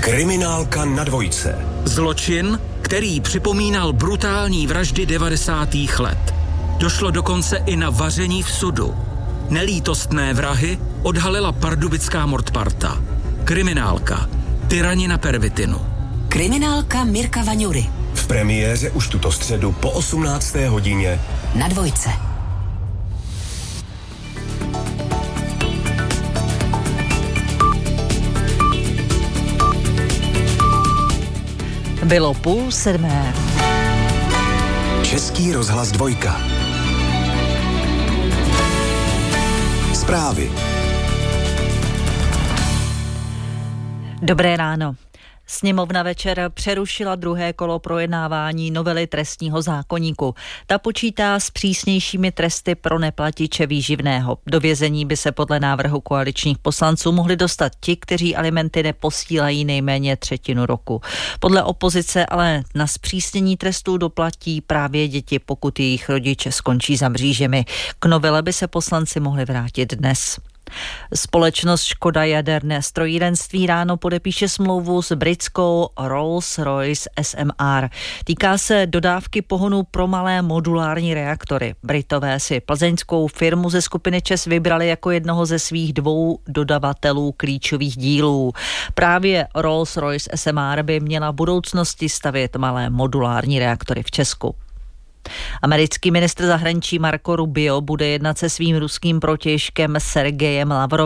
Kriminálka na dvojce. Zločin, který připomínal brutální vraždy 90. let. Došlo dokonce i na vaření v sudu. Nelítostné vrahy odhalila pardubická mordparta. Kriminálka. Tyranina pervitinu. Kriminálka Mirka Vaňury. V premiéře už tuto středu po 18. hodině na dvojce. Bylo 6:30. Český rozhlas 2. Zprávy. Dobré ráno. Sněmovna večer přerušila druhé kolo projednávání novely trestního zákoníku. Ta počítá s přísnějšími tresty pro neplatiče výživného. Do vězení by se podle návrhu koaličních poslanců mohli dostat ti, kteří alimenty neposílají nejméně třetinu roku. Podle opozice ale na zpřísnění trestů doplatí právě děti, pokud jejich rodiče skončí za mřížemi. K novele by se poslanci mohli vrátit dnes. Společnost Škoda jaderné strojírenství ráno podepíše smlouvu s britskou Rolls-Royce SMR. Týká se dodávky pohonu pro malé modulární reaktory. Britové si plzeňskou firmu ze skupiny ČEZ vybrali jako jednoho ze svých 2 dodavatelů klíčových dílů. Právě Rolls-Royce SMR by měla v budoucnosti stavět malé modulární reaktory v Česku. Americký ministr zahraničí Marco Rubio bude jednat se svým ruským protějškem Sergejem Lavrovem